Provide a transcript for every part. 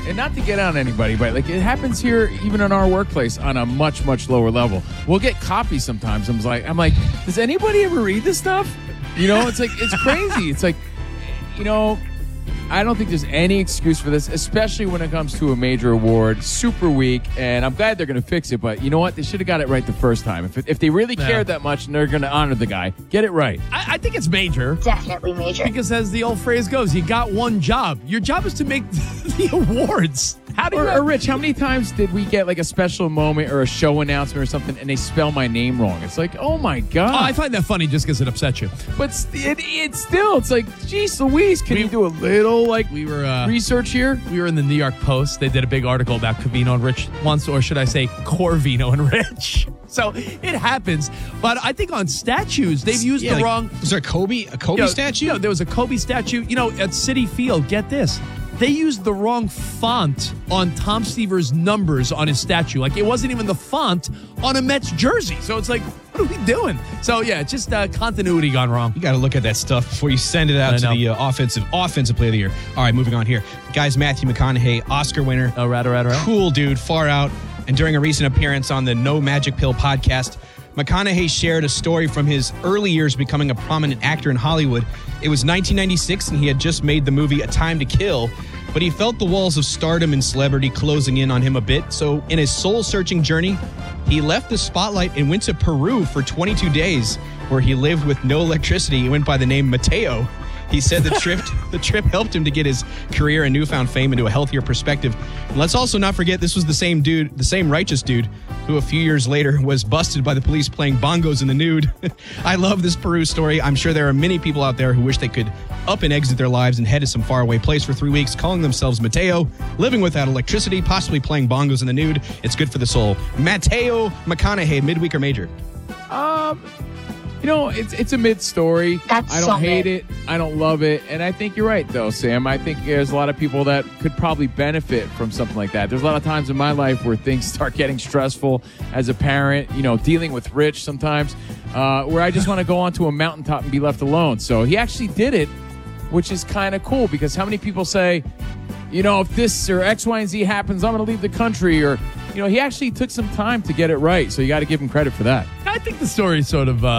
and not to get on anybody, but like it happens here, even in our workplace, on a much, much lower level. We'll get copies sometimes. I'm like, does anybody ever read this stuff? It's like, it's crazy. It's like, I don't think there's any excuse for this, especially when it comes to a major award. Super weak, and I'm glad they're going to fix it. But you know what? They should have got it right the first time. If they really cared that much and they're going to honor the guy, get it right. I think it's major. Definitely major. Because as the old phrase goes, you got one job. Your job is to make the awards. Or Rich, how many times did we get like a special moment or a show announcement or something and they spell my name wrong? It's like, oh my God. I find that funny just because it upsets you. But it's like, geez Louise, can you do a little research here? We were in the New York Post. They did a big article about Covino and Rich once, or should I say Corvino and Rich. So it happens. But I think on statues, they've used the wrong... Was there a Kobe statue? There was a Kobe statue. At Citi Field, get this. They used the wrong font on Tom Seaver's numbers on his statue. Like, it wasn't even the font on a Mets jersey. So it's like, what are we doing? So, yeah, just continuity gone wrong. You got to look at that stuff before you send it out to the offensive player of the year. All right, moving on here. Guys, Matthew McConaughey, Oscar winner. Oh, right. Cool dude, far out. And during a recent appearance on the No Magic Pill podcast, McConaughey shared a story from his early years becoming a prominent actor in Hollywood. It was 1996, and he had just made the movie A Time to Kill, but he felt the walls of stardom and celebrity closing in on him a bit. So in his soul-searching journey, he left the spotlight and went to Peru for 22 days, where he lived with no electricity. He went by the name Mateo. He said the trip helped him to get his career and newfound fame into a healthier perspective. And let's also not forget, this was the same dude, the same righteous dude, who a few years later was busted by the police playing bongos in the nude. I love this Peru story. I'm sure there are many people out there who wish they could up and exit their lives and head to some faraway place for 3 weeks, calling themselves Mateo, living without electricity, possibly playing bongos in the nude. It's good for the soul. Mateo McConaughey, midweek or major? It's a mid-story. I don't hate it. I don't love it. And I think you're right, though, Sam. I think there's a lot of people that could probably benefit from something like that. There's a lot of times in my life where things start getting stressful as a parent, dealing with Rich sometimes, where I just want to go onto a mountaintop and be left alone. So he actually did it, which is kind of cool, because how many people say, if this or X, Y, and Z happens, I'm going to leave the country, or, he actually took some time to get it right. So you got to give him credit for that. I think the story sort of...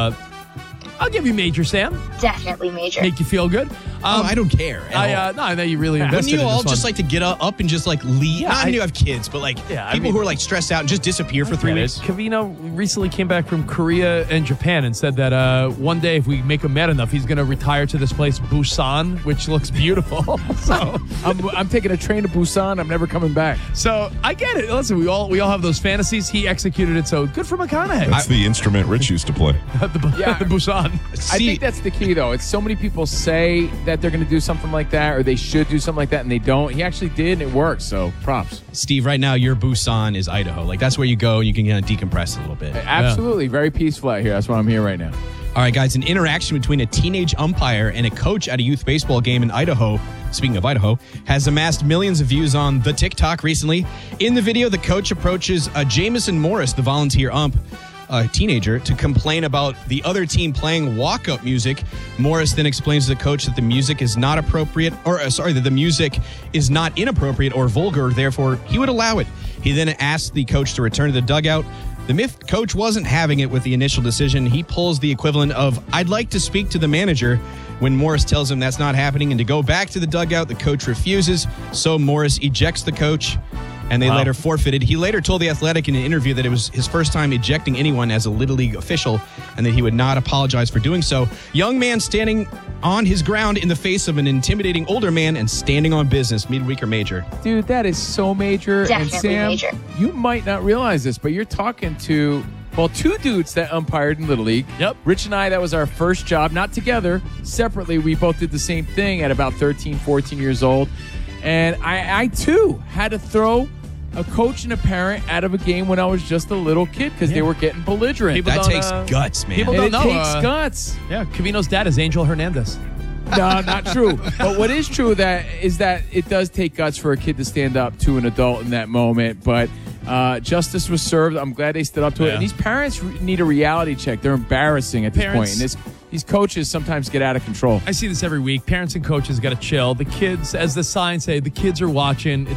I'll give you major, Sam. Definitely major. Make you feel good? I don't care. I know you really invested Wouldn't you in all this one. just like to get up and just like leave? Yeah, Not when you have kids, but people who are like stressed out and just disappear for 3 weeks. Covino recently came back from Korea and Japan and said that one day if we make him mad enough, he's going to retire to this place, Busan, which looks beautiful. So I'm taking a train to Busan. I'm never coming back. So I get it. Listen, we all have those fantasies. He executed it, so good for McConaughey. That's the instrument Rich used to play. the Busan. I think that's the key, though. It's so many people say that they're going to do something like that, or they should do something like that, and they don't. He actually did, and it works. So props. Steve, right now your Busan is Idaho. Like, that's where you go and you can kind of decompress a little bit. Absolutely. Very peaceful out here. That's why I'm here right now. All right, guys, an interaction between a teenage umpire and a coach at a youth baseball game in Idaho, speaking of Idaho, has amassed millions of views on the TikTok recently. In the video, the coach approaches Jamison Morris, the volunteer ump, a teenager, to complain about the other team playing walk-up music. Morris then explains to the coach that the music is not appropriate, that the music is not inappropriate or vulgar, therefore he would allow it. He then asks the coach to return to the dugout. The Myth coach wasn't having it with the initial decision. He pulls the equivalent of, "I'd like to speak to the manager." When Morris tells him that's not happening and to go back to the dugout, the coach refuses. So Morris ejects the coach, and they later forfeited. He later told The Athletic in an interview that it was his first time ejecting anyone as a Little League official and that he would not apologize for doing so. Young man standing on his ground in the face of an intimidating older man and standing on business. Midweek or major? Dude, that is so major. Definitely and Sam, major. You might not realize this, but you're talking to, two dudes that umpired in Little League. Yep. Rich and I, that was our first job. Not together. Separately, we both did the same thing at about 13, 14 years old. And I too, had to throw a coach and a parent out of a game when I was just a little kid because they were getting belligerent. That takes guts, man. People And don't it know. takes guts. Yeah, Covino's dad is Angel Hernandez. No, not true. But what is true is that it does take guts for a kid to stand up to an adult in that moment. But justice was served. I'm glad they stood up to it. And these parents need a reality check. They're embarrassing at this point. And these coaches sometimes get out of control. I see this every week. Parents and coaches got to chill. The kids, as the signs say, the kids are watching.